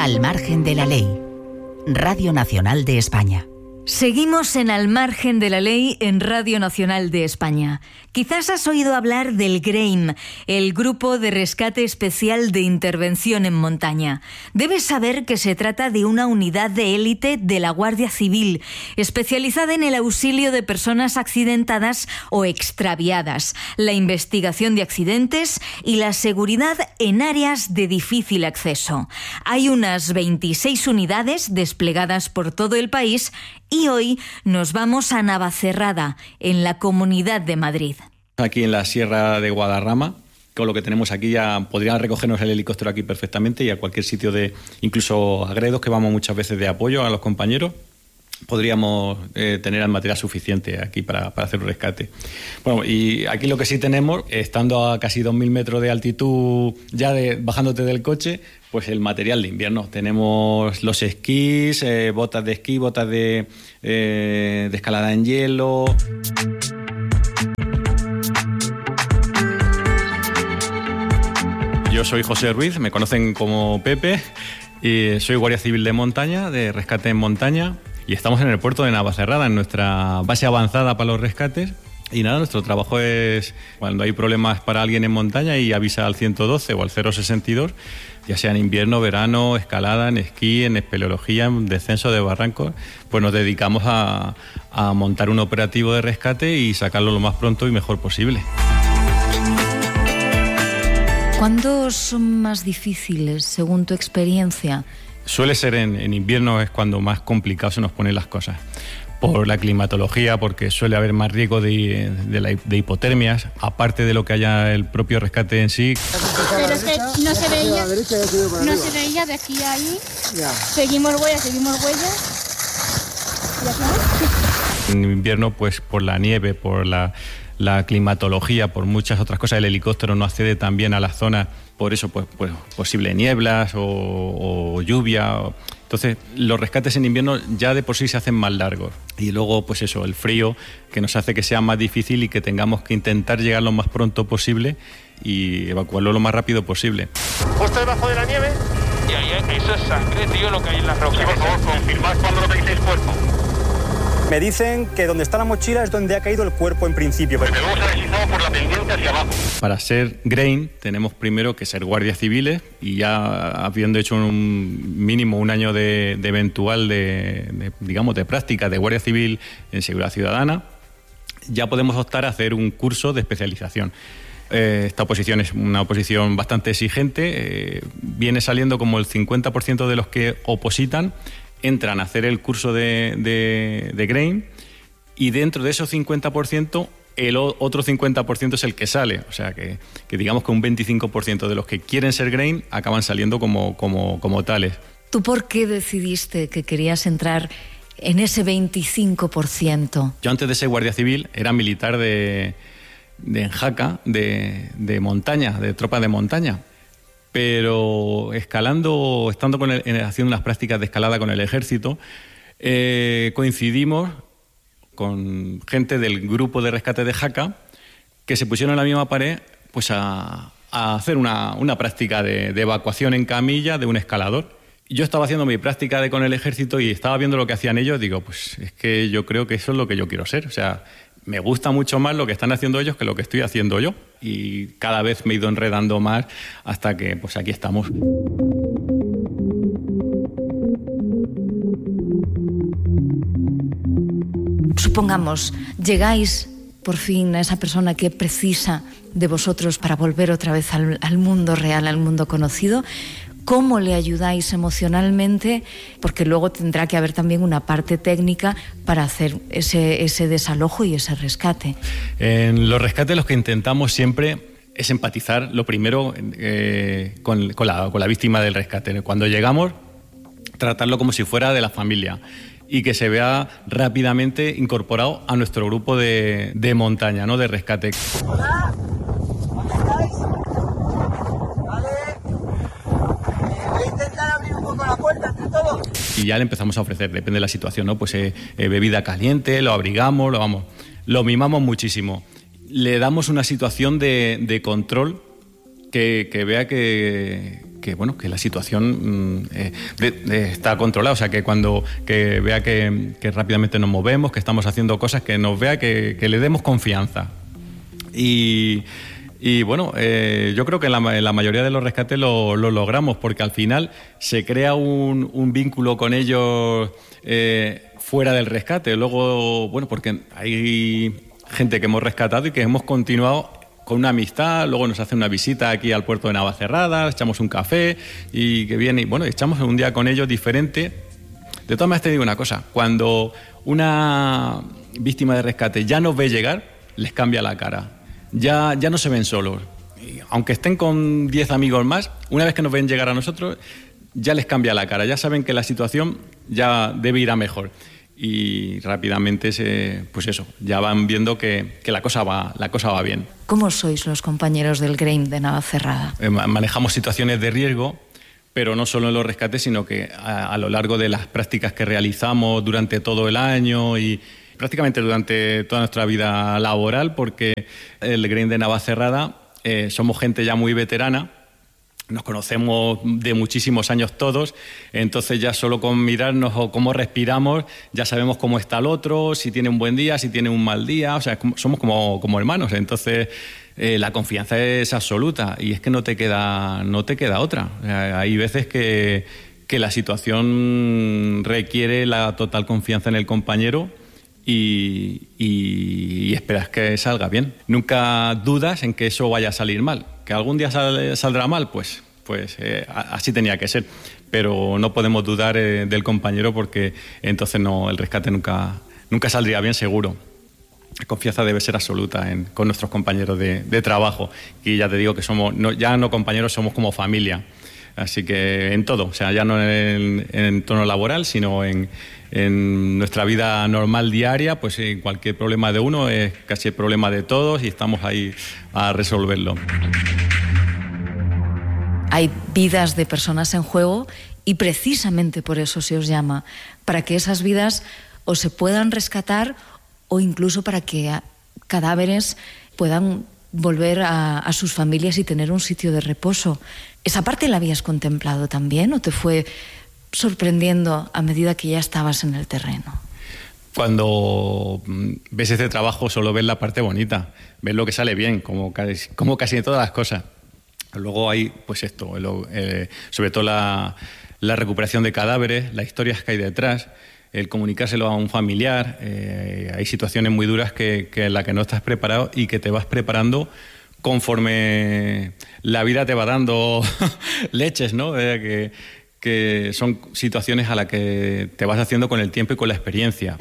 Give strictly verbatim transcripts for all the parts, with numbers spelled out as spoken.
Al margen de la ley. Radio Nacional de España. Seguimos en Al margen de la ley en Radio Nacional de España. Quizás has oído hablar del GREIM, el Grupo de Rescate Especial de Intervención en Montaña. Debes saber que se trata de una unidad de élite de la Guardia Civil, especializada en el auxilio de personas accidentadas o extraviadas, la investigación de accidentes y la seguridad en áreas de difícil acceso. Hay unas veintiséis unidades desplegadas por todo el país. Y hoy nos vamos a Navacerrada, en la Comunidad de Madrid. Aquí en la Sierra de Guadarrama, con lo que tenemos aquí ya podrían recogernos el helicóptero aquí perfectamente y a cualquier sitio de, incluso a Gredos, que vamos muchas veces de apoyo a los compañeros, podríamos eh, tener el material suficiente aquí para, para hacer un rescate. Bueno, y aquí lo que sí tenemos, estando a casi dos mil metros de altitud, ya de, bajándote del coche, pues el material de invierno. Tenemos los esquís, eh, botas de esquí, botas de, eh, de escalada en hielo. Yo soy José Ruiz, me conocen como Pepe, y soy guardia civil de montaña, de rescate en montaña, y estamos en el puerto de Navacerrada, en nuestra base avanzada para los rescates. Y nada, nuestro trabajo es cuando hay problemas para alguien en montaña y avisa al ciento doce o al cero sesenta y dos, ya sea en invierno, verano, escalada, en esquí, en espeleología, en descenso de barrancos, pues nos dedicamos a, a montar un operativo de rescate y sacarlo lo más pronto y mejor posible. ¿Cuándo son más difíciles, según tu experiencia? Suele ser en, en invierno, es cuando más complicado se nos ponen las cosas. Por la climatología, porque suele haber más riesgo de, de, la, de hipotermias, aparte de lo que haya el propio rescate en sí. Pero es que no se veía, no se veía de aquí a ahí. Seguimos huellas, seguimos huellas. ¿Y aquí? En invierno, pues por la nieve, por la, la climatología, por muchas otras cosas, el helicóptero no accede tan bien a la zona, por eso pues, pues posible nieblas o, o lluvia. Entonces, los rescates en invierno ya de por sí se hacen más largos. Y luego, pues eso, el frío, que nos hace que sea más difícil y que tengamos que intentar llegar lo más pronto posible y evacuarlo lo más rápido posible. Justo debajo de la nieve. Y ahí, eso es sangre, tío, lo que hay en las rocas. Sí, por favor, confirmad cuando lo veis el cuerpo. Me dicen que donde está la mochila es donde ha caído el cuerpo en principio. Pero luego se ha deslizado por la pendiente hacia abajo. Para ser GREIM tenemos primero que ser guardias civiles y ya habiendo hecho un mínimo un año de, de eventual de, de, digamos, de práctica de guardia civil en seguridad ciudadana, ya podemos optar a hacer un curso de especialización. Eh, esta oposición es una oposición bastante exigente, eh, viene saliendo como el cincuenta por ciento de los que opositan entran a hacer el curso de, de, de GREIM y dentro de esos cincuenta por ciento el otro cincuenta por ciento es el que sale. O sea que, que digamos que un veinticinco por ciento de los que quieren ser GREIM acaban saliendo como, como, como tales. ¿Tú por qué decidiste que querías entrar en ese veinticinco por ciento? Yo antes de ser guardia civil era militar de, de en Jaca, de, de montaña, de tropa de montaña. Pero escalando, estando con el, haciendo unas prácticas de escalada con el ejército, eh, coincidimos con gente del grupo de rescate de Jaca que se pusieron en la misma pared pues a, a hacer una, una práctica de, de evacuación en camilla de un escalador. Yo estaba haciendo mi práctica de con el ejército y estaba viendo lo que hacían ellos. Digo, pues es que yo creo que eso es lo que yo quiero ser. O sea, me gusta mucho más lo que están haciendo ellos que lo que estoy haciendo yo. Y cada vez me he ido enredando más hasta que pues aquí estamos. Supongamos, llegáis por fin a esa persona que precisa de vosotros para volver otra vez al, al mundo real, al mundo conocido. ¿Cómo le ayudáis emocionalmente? Porque luego tendrá que haber también una parte técnica para hacer ese, ese desalojo y ese rescate. En los rescates lo que intentamos siempre es empatizar, lo primero, eh, con, con, la, con la víctima del rescate. Cuando llegamos, tratarlo como si fuera de la familia y que se vea rápidamente incorporado a nuestro grupo de, de montaña, ¿no? De rescate. Hola, ¿dónde estáis? Vale. Voy a intentar abrir un poco la puerta entre todos. Y ya le empezamos a ofrecer, depende de la situación, ¿no? Pues eh, eh, bebida caliente, lo abrigamos, lo vamos, lo mimamos muchísimo. Le damos una situación de, de control que, que vea que, que bueno, que la situación eh, de, de, está controlada, o sea, que cuando que vea que, que rápidamente nos movemos, que estamos haciendo cosas, que nos vea, que, que le demos confianza. Y, y bueno, eh, yo creo que en la, en la mayoría de los rescates lo, lo logramos, porque al final se crea un, un vínculo con ellos eh, fuera del rescate. Luego, bueno, porque hay gente que hemos rescatado y que hemos continuado con una amistad, luego nos hacen una visita aquí al puerto de Navacerrada, echamos un café y que viene, y bueno, echamos un día con ellos diferente. De todas maneras te digo una cosa, cuando una víctima de rescate ya nos ve llegar, les cambia la cara, ya, ya no se ven solos. Y aunque estén con diez amigos más, una vez que nos ven llegar a nosotros, ya les cambia la cara, ya saben que la situación ya debe ir a mejor. Y rápidamente se, pues eso, ya van viendo que, que la cosa va, la cosa va bien. ¿Cómo sois los compañeros del Grain de Navacerrada? Eh, manejamos situaciones de riesgo, pero no solo en los rescates, sino que a, a lo largo de las prácticas que realizamos durante todo el año y prácticamente durante toda nuestra vida laboral, porque el Grain de Navacerrada eh, somos gente ya muy veterana. Nos conocemos de muchísimos años todos, entonces ya solo con mirarnos o cómo respiramos ya sabemos cómo está el otro, si tiene un buen día, si tiene un mal día, o sea, somos como, como hermanos, entonces eh, la confianza es absoluta y es que no te queda, no te queda otra. O sea, hay veces que, que la situación requiere la total confianza en el compañero y, y, y esperas que salga bien. Nunca dudas en que eso vaya a salir mal. ¿Que algún día sal, saldrá mal? Pues, pues eh, así tenía que ser. Pero no podemos dudar eh, del compañero porque entonces no, el rescate nunca, nunca saldría bien seguro. La confianza debe ser absoluta en, con nuestros compañeros de, de trabajo. Y ya te digo que somos no, ya no compañeros, somos como familia. Así que en todo, o sea, ya no en el entorno laboral, sino en, en nuestra vida normal diaria, pues en cualquier problema de uno es casi el problema de todos y estamos ahí a resolverlo. Hay vidas de personas en juego y precisamente por eso se os llama, para que esas vidas o se puedan rescatar o incluso para que cadáveres puedan volver a, a sus familias y tener un sitio de reposo. ¿Esa parte la habías contemplado también o te fue sorprendiendo a medida que ya estabas en el terreno? Cuando ves este trabajo solo ves la parte bonita, ves lo que sale bien, como casi, como casi en todas las cosas. Luego hay, pues esto, lo, eh, sobre todo la, la recuperación de cadáveres, las historias que hay detrás, el comunicárselo a un familiar. Eh, hay situaciones muy duras que, que en las que no estás preparado y que te vas preparando conforme la vida te va dando leches, ¿no? Eh, que, que son situaciones a las que te vas haciendo con el tiempo y con la experiencia.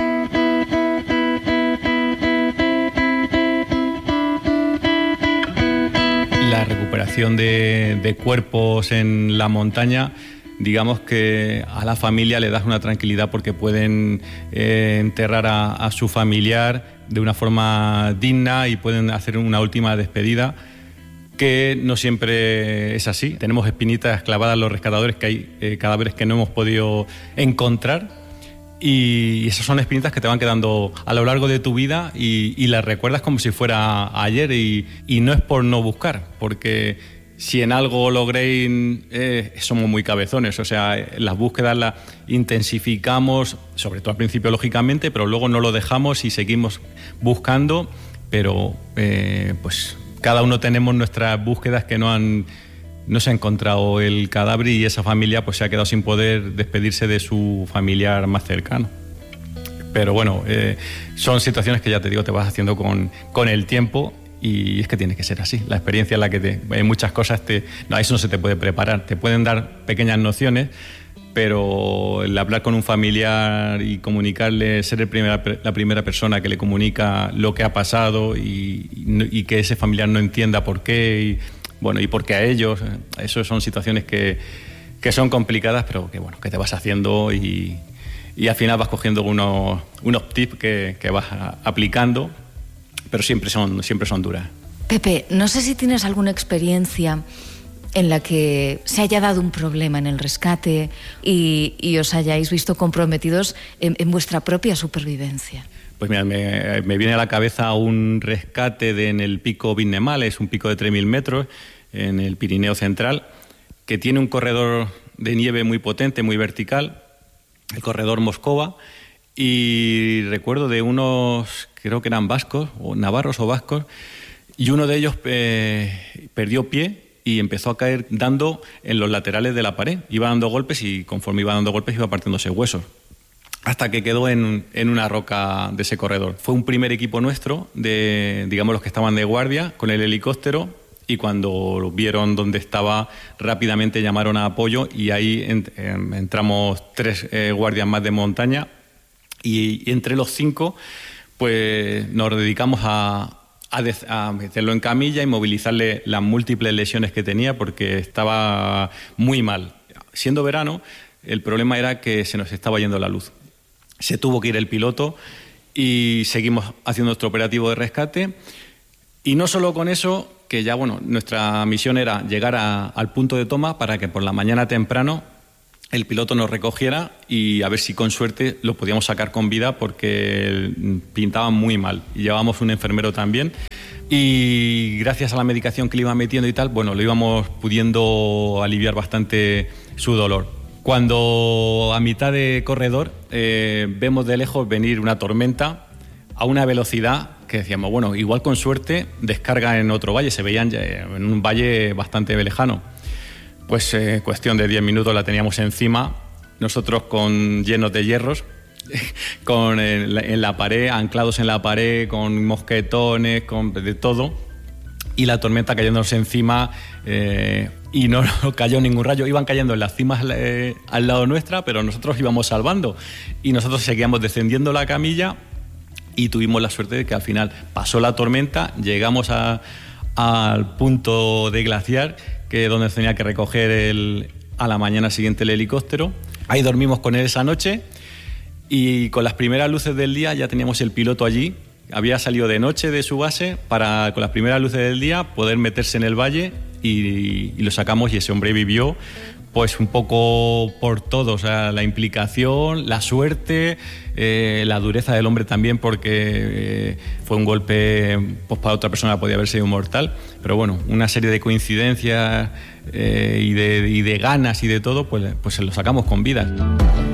La recuperación de, de cuerpos en la montaña, digamos que a la familia le das una tranquilidad porque pueden eh, enterrar a, a su familiar de una forma digna y pueden hacer una última despedida, que no siempre es así. Tenemos espinitas clavadas los rescatadores, que hay eh, cadáveres que no hemos podido encontrar y esas son espinitas que te van quedando a lo largo de tu vida y, y las recuerdas como si fuera ayer y, y no es por no buscar, porque si en algo logréis, eh, somos muy cabezones, o sea, las búsquedas las intensificamos, sobre todo al principio lógicamente, pero luego no lo dejamos y seguimos buscando, pero eh, pues cada uno tenemos nuestras búsquedas que no han no se ha encontrado el cadáver y esa familia pues se ha quedado sin poder despedirse de su familiar más cercano. Pero bueno, eh, son situaciones que ya te digo, te vas haciendo con, con el tiempo. Y es que tiene que ser así. La experiencia en la que te, en muchas cosas te, no, eso no se te puede preparar. Te pueden dar pequeñas nociones, pero el hablar con un familiar y comunicarle, ser el primera, la primera persona que le comunica lo que ha pasado y, y, y que ese familiar no entienda por qué y bueno y por qué a ellos, eso son situaciones que, que son complicadas, pero que bueno que te vas haciendo y, y al final vas cogiendo unos, unos tips que, que vas aplicando. Pero siempre son, siempre son duras. Pepe, no sé si tienes alguna experiencia en la que se haya dado un problema en el rescate y, y os hayáis visto comprometidos en, en vuestra propia supervivencia. Pues mira, me, me viene a la cabeza un rescate de, en el pico Vinnemal, es un pico de tres mil metros en el Pirineo Central, que tiene un corredor de nieve muy potente, muy vertical, el corredor Moscova, y recuerdo de unos, creo que eran vascos, o navarros o vascos, y uno de ellos eh, perdió pie y empezó a caer dando en los laterales de la pared. Iba dando golpes y conforme iba dando golpes iba partiéndose huesos, hasta que quedó en, en una roca de ese corredor. Fue un primer equipo nuestro, de, digamos los que estaban de guardia, con el helicóptero, y cuando vieron dónde estaba, rápidamente llamaron a apoyo, y ahí ent, eh, entramos tres eh, guardias más de montaña, y, y entre los cinco pues nos dedicamos a, a, de, a meterlo en camilla y movilizarle las múltiples lesiones que tenía, porque estaba muy mal. Siendo verano, el problema era que se nos estaba yendo la luz. Se tuvo que ir el piloto y seguimos haciendo nuestro operativo de rescate. Y no solo con eso, que ya, bueno, nuestra misión era llegar a, al punto de toma para que por la mañana temprano el piloto nos recogiera y a ver si con suerte lo podíamos sacar con vida, porque pintaba muy mal. Y llevábamos un enfermero también. Y gracias a la medicación que le iba metiendo y tal, bueno, lo íbamos pudiendo aliviar bastante su dolor. Cuando a mitad de corredor eh, vemos de lejos venir una tormenta a una velocidad que decíamos, bueno, igual con suerte descarga en otro valle, se veían en un valle bastante lejano. Pues eh, cuestión de diez minutos la teníamos encima, nosotros con llenos de hierros, con en, en la pared, anclados en la pared, con mosquetones, con de todo, y la tormenta cayéndonos encima, eh, y no, no cayó ningún rayo. Iban cayendo en las cimas eh, al lado nuestra, pero nosotros íbamos salvando, y nosotros seguíamos descendiendo la camilla. Y tuvimos la suerte de que al final pasó la tormenta, llegamos a, al punto de glaciar, que es donde tenía que recoger el, a la mañana siguiente el helicóptero. Ahí dormimos con él esa noche, y con las primeras luces del día ya teníamos el piloto allí. Había salido de noche de su base para, con las primeras luces del día, poder meterse en el valle, y, y lo sacamos, y ese hombre vivió. Pues un poco por todo, o sea, la implicación, la suerte, eh, la dureza del hombre también, porque eh, fue un golpe, pues para otra persona podía haber sido mortal, pero bueno, una serie de coincidencias eh, y, de, y de ganas y de todo, pues, pues lo sacamos con vida.